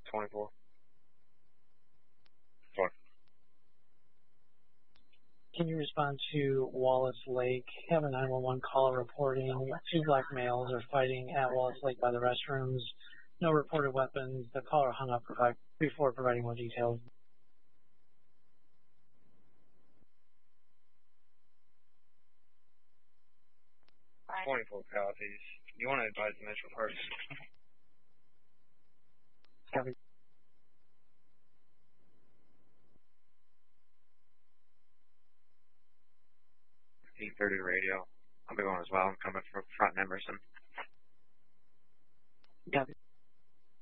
24. Sorry. Can you respond to Wallace Lake? Have a 911 call reporting 2 black males are fighting at Wallace Lake by the restrooms. No reported weapons. The caller hung up before providing more details. 24 copies. You want to advise the Metro Parks? Copy. 8:30 radio. I'll be going as well. I'm coming from front Emerson. Copy.